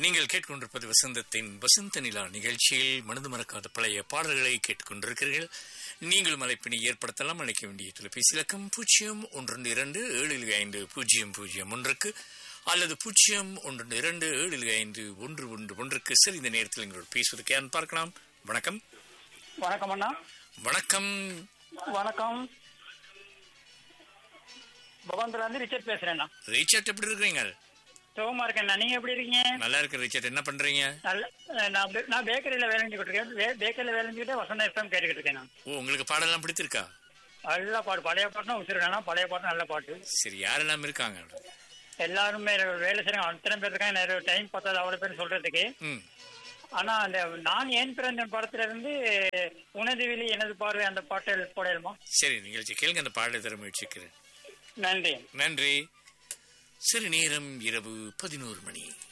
நீங்கள் கேட்டுக்கொண்டிருப்பது வசந்தத்தின் வசந்த நிலா நிகழ்ச்சியில் மனது மறக்காத பழைய பாடல்களை கேட்டுக்கொண்டிருக்கிறீர்கள். நீங்களும் அழைப்பினை ஏற்படுத்தலாம். அழைக்க வேண்டிய தொலைபேசி இலக்கம் 0127550001 அல்லது 0127551111. சரி, இந்த நேரத்தில் எங்களோட பேசுவதற்கு யாரும் பார்க்கலாம். வணக்கம். வணக்கம் அண்ணா. வணக்கம். வணக்கம். பகவந்தல இருந்து ரிச்சர்ட் பேசுறேன். ரிச்சர்ட், எப்படி இருக்கிறீங்க? சுகமா இருக்கேன். நீங்க எப்படி இருக்கீங்க? நல்லா இருக்கு ரிச்சர்ட். என்ன பண்றீங்க? நான் பேக்கரியில வேலை செஞ்சுக்கிட்டு இருக்கேன். பேக்கரியில வேலை செஞ்சுக்கிட்டு வசந்த எஃப்எம் கேட்டுக்கிட்டு இருக்கேன். ஓ, உங்களுக்கு பாடெல்லாம் பிடித்திருக்கா? நல்ல பாட்டு, பழைய பாட்டுனா உச்சிருக்கேன். பழைய பாட்டு நல்ல பாட்டு. சரி, யாரெல்லாம் இருக்காங்க? எல்லாருமே வேலை செய்யறாங்க. அத்தனை பேர் இருக்காங்க. நிறைய டைம் பார்த்தாது அவ்வளவு பேர் சொல்றதுக்கு. ஆனா அந்த நான் ஏன் பிறந்த படத்துல இருந்து உனது விழி எனது பார்வை அந்த பாட்டு போடலுமா? சரி, நிகழ்ச்சி கேளுங்க. அந்த பாடலை தர முயற்சிக்கிறேன். நன்றி. நன்றி. சரி, நேரம் இரவு 11 மணி.